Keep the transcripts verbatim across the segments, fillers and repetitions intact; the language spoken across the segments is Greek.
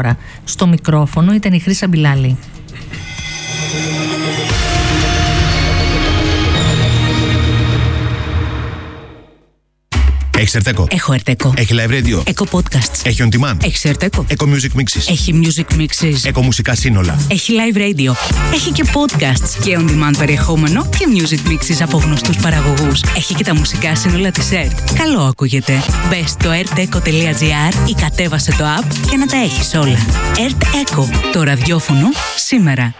ώρα. Στο μικρόφωνο ήταν η Χρύσα Μπιλάλη. Έχεις Ερτέκο? Έχω Ερτέκο. Έχει live radio? Έχω podcasts. Έχει on demand? Έχει Ερτέκο. Eco music mixes? Έχει music mixes. Eco μουσικά σύνολα? Έχει live radio. Έχει και podcasts και on demand περιεχόμενο και music mixes από γνωστούς παραγωγούς. Έχει και τα μουσικά σύνολα της ΕΡΤ. Καλό ακούγεται. Μπες στο ερτέκο τελεία τζι άρ ή κατέβασε το app για να τα έχεις όλα. ΕΡΤ Eco. Το ραδιόφωνο σήμερα.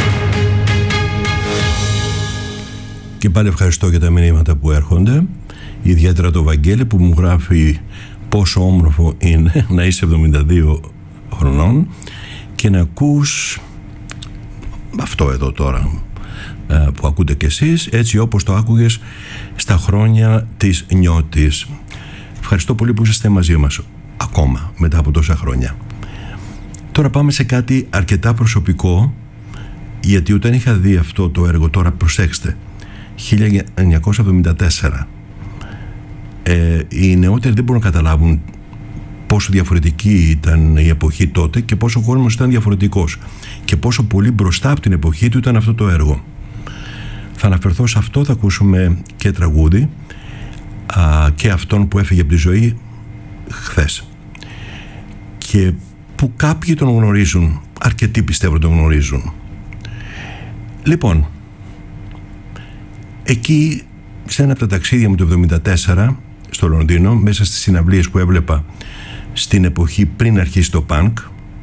Και πάλι ευχαριστώ για τα μηνύματα που έρχονται. Ιδιαίτερα το Βαγγέλη που μου γράφει πόσο όμορφο είναι να είσαι εβδομήντα δύο χρονών και να ακούς αυτό εδώ τώρα που ακούτε κι εσείς, έτσι όπως το άκουγες στα χρόνια της Νιώτης. Ευχαριστώ πολύ που είσαστε μαζί μας ακόμα μετά από τόσα χρόνια. Τώρα πάμε σε κάτι αρκετά προσωπικό, γιατί όταν είχα δει αυτό το έργο, τώρα προσέξτε, χίλια εννιακόσια εβδομήντα τέσσερα, Ε, οι νεότεροι δεν μπορούν να καταλάβουν πόσο διαφορετική ήταν η εποχή τότε και πόσο ο κόσμος ήταν διαφορετικός και πόσο πολύ μπροστά από την εποχή του ήταν αυτό το έργο. Θα αναφερθώ σε αυτό, θα ακούσουμε και τραγούδι α, και αυτόν που έφυγε από τη ζωή χθες και που κάποιοι τον γνωρίζουν, αρκετοί πιστεύω τον γνωρίζουν. Λοιπόν, εκεί σε ένα από τα ταξίδια μου το εβδομήντα τέσσερα στο Λονδίνο, μέσα στις συναυλίες που έβλεπα στην εποχή πριν αρχίσει το πανκ,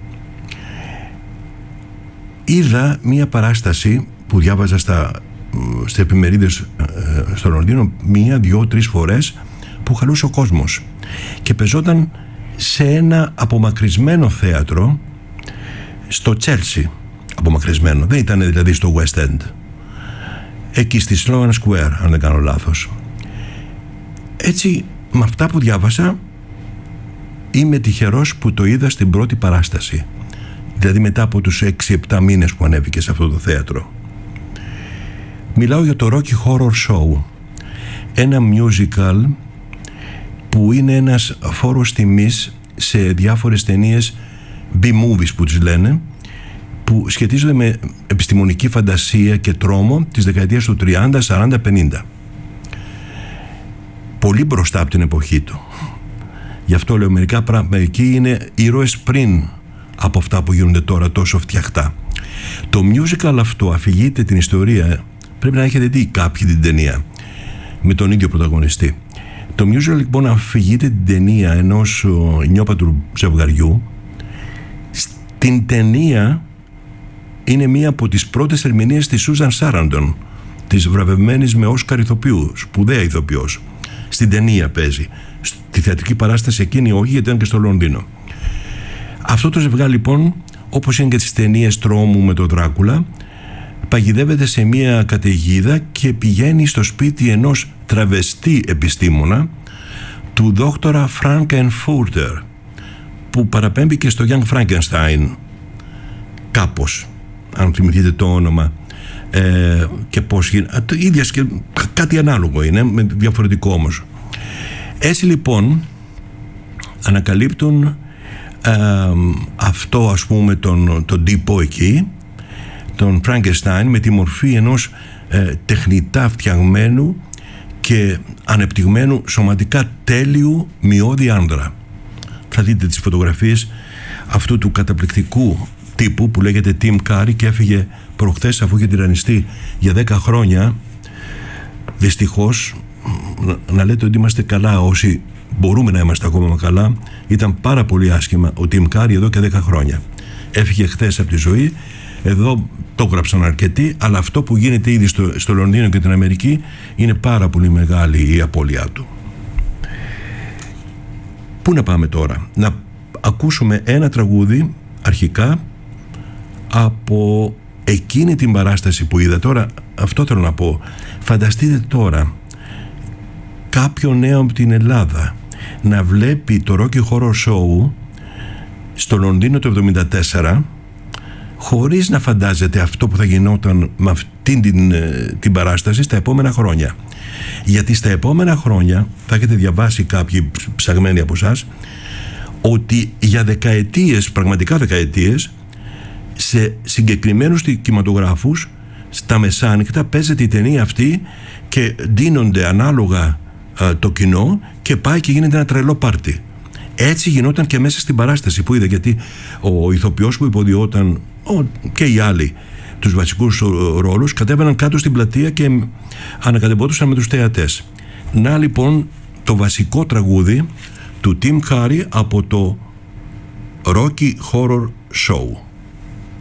είδα μία παράσταση που διάβαζα στα, στις εφημερίδες στο Λονδίνο μία, δυο, τρεις φορές, που χαλούσε ο κόσμος και πεζόταν σε ένα απομακρυσμένο θέατρο στο Τσέλσι. Απομακρυσμένο, δεν ήταν δηλαδή στο West End, εκεί στη Sloane Square, αν δεν κάνω λάθος. Έτσι, με αυτά που διάβασα, είμαι τυχερός που το είδα στην πρώτη παράσταση, δηλαδή μετά από τους έξι επτά μήνες που ανέβηκε σε αυτό το θέατρο. Μιλάω για το Rocky Horror Show, ένα musical που είναι ένας φόρος τιμής σε διάφορες ταινίες B-movies που τις λένε, που σχετίζονται με επιστημονική φαντασία και τρόμο της δεκαετίας του τριάντα, σαράντα, πενήντα. Πολύ μπροστά από την εποχή του. Γι' αυτό λέω, μερικά πράγματα εκεί είναι ήρωες πριν από αυτά που γίνονται τώρα τόσο φτιαχτά. Το musical αυτό αφηγείται την ιστορία, πρέπει να έχετε δει κάποιοι την ταινία με τον ίδιο πρωταγωνιστή. Το musical λοιπόν αφηγείται την ταινία ενός νιώπατρου ζευγαριού. Στην ταινία είναι μία από τις πρώτες ερμηνείες της Σούζαν Σάραντον, της βραβευμένης με Όσκαρ ηθοποιού, σπουδαία ηθοποιός. Στην ταινία παίζει. Στη θεατρική παράσταση εκείνη όχι, γιατί ήταν και στο Λονδίνο. Αυτό το ζευγάρι λοιπόν, όπως είναι και τις ταινίες τρόμου με τον Δράκουλα, παγιδεύεται σε μία καταιγίδα και πηγαίνει στο σπίτι ενός τραβεστή επιστήμονα, του δόκτορα Φράνκενφούρτερ, που παραπέμπει και στο Young Frankenstein κάπως, αν θυμηθείτε το όνομα, ε, και πώς γίνεται, ίδια και κάτι ανάλογο είναι, με διαφορετικό όμως. Έτσι λοιπόν ανακαλύπτουν ε, αυτό, ας πούμε, τον, τον τύπο εκεί, τον Frankenstein, με τη μορφή ενός ε, τεχνητά φτιαγμένου και ανεπτυγμένου σωματικά τέλειου μειώδη άνδρα. Θα δείτε τις φωτογραφίες αυτού του καταπληκτικού τύπου που λέγεται Tim Curry και έφυγε προχθές αφού είχε τυραννιστεί για δέκα χρόνια. Δυστυχώς, να, να λέτε ότι είμαστε καλά όσοι μπορούμε να είμαστε ακόμα καλά. Ήταν πάρα πολύ άσχημα ο Tim Curry εδώ και δέκα χρόνια. Έφυγε χθες από τη ζωή. Εδώ το γράψαν αρκετοί, αλλά αυτό που γίνεται ήδη στο, στο Λονδίνο και την Αμερική είναι πάρα πολύ μεγάλη η απώλειά του. Πού να πάμε τώρα? Να ακούσουμε ένα τραγούδι αρχικά από εκείνη την παράσταση που είδα. Τώρα αυτό θέλω να πω. Φανταστείτε τώρα κάποιο νέο από την Ελλάδα να βλέπει το Rocky Horror Show στο Λονδίνο το εβδομήντα τέσσερα, χωρίς να φαντάζεται αυτό που θα γινόταν με αυτήν την, την παράσταση στα επόμενα χρόνια. Γιατί στα επόμενα χρόνια, θα έχετε διαβάσει κάποιοι ψαγμένοι από εσάς, ότι για δεκαετίες, πραγματικά δεκαετίες, σε συγκεκριμένους κινηματογράφους στα μεσάνυχτα παίζεται η ταινία αυτή και ντύνονται ανάλογα α, το κοινό και πάει και γίνεται ένα τρελό πάρτι. Έτσι γινόταν και μέσα στην παράσταση που είδα, γιατί ο ηθοποιός που υποδιόταν ο, και οι άλλοι τους βασικούς ρόλους κατέβαιναν κάτω στην πλατεία και ανακατεπόντουσαν με τους θεατές. Να λοιπόν το βασικό τραγούδι του Tim Curry από το Rocky Horror Show.